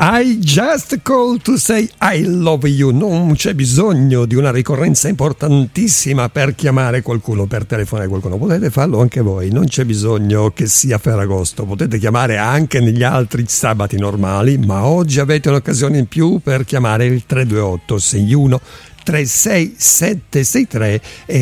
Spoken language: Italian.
I just call to say I love you. Non c'è bisogno di una ricorrenza importantissima per chiamare qualcuno, per telefonare qualcuno. Potete farlo anche voi, non c'è bisogno che sia Ferragosto. Potete chiamare anche negli altri sabati normali, ma oggi avete un'occasione in più per chiamare il 328 61 36763 e